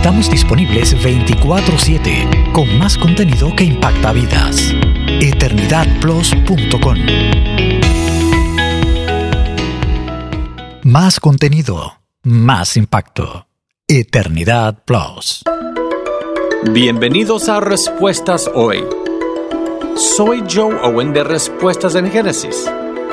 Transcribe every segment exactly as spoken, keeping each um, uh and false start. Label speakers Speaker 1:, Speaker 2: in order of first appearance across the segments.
Speaker 1: Estamos disponibles veinticuatro siete con más contenido que impacta vidas. eternidad plus punto com. Más contenido, más impacto. Eternidad Plus.
Speaker 2: Bienvenidos a Respuestas Hoy. Soy Joe Owen de Respuestas en Génesis.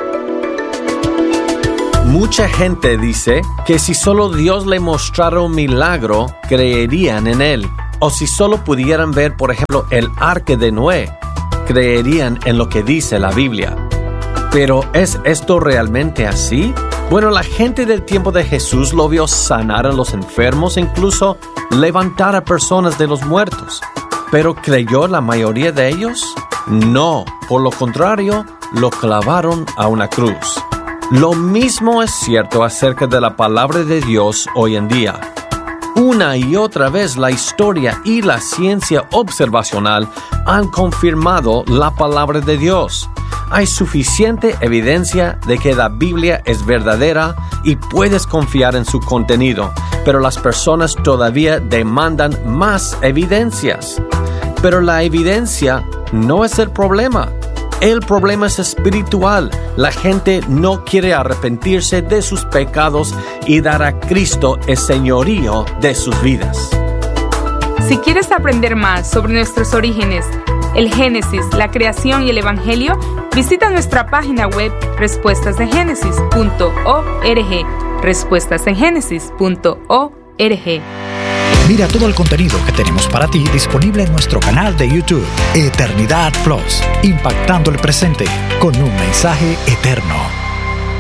Speaker 2: Mucha gente dice que si solo Dios le mostrara un milagro, creerían en él. O si solo pudieran ver, por ejemplo, el arca de Noé, creerían en lo que dice la Biblia. Pero, ¿es esto realmente así? Bueno, la gente del tiempo de Jesús lo vio sanar a los enfermos e incluso levantar a personas de los muertos. ¿Pero creyó la mayoría de ellos? No, por lo contrario, lo clavaron a una cruz. Lo mismo es cierto acerca de la palabra de Dios hoy en día. Una y otra vez la historia y la ciencia observacional han confirmado la palabra de Dios. Hay suficiente evidencia de que la Biblia es verdadera y puedes confiar en su contenido, pero las personas todavía demandan más evidencias. Pero la evidencia no es el problema. El problema es espiritual. La gente no quiere arrepentirse de sus pecados y dar a Cristo el señorío de sus vidas.
Speaker 3: Si quieres aprender más sobre nuestros orígenes, el Génesis, la creación y el Evangelio, visita nuestra página web respuestas en génesis punto org. respuestas en génesis punto org.
Speaker 1: Mira todo el contenido que tenemos para ti disponible en nuestro canal de YouTube, Eternidad Plus, impactando el presente con un mensaje eterno.